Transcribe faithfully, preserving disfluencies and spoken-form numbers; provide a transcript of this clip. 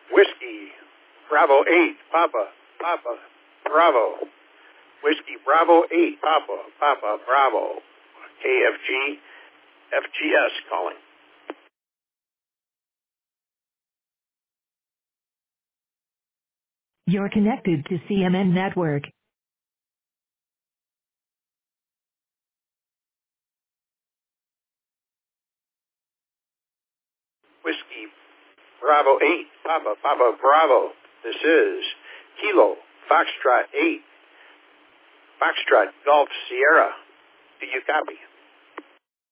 Whiskey, Bravo eight, Papa, Papa, Bravo. Whiskey, Bravo eight, Papa, Papa, Bravo. K F G, F G S calling. You're connected to C M N Network. Whiskey, Bravo eight, Papa, Papa, Bravo. This is Kilo, Foxtrot eight, Foxtrot, Golf, Sierra. Do you copy?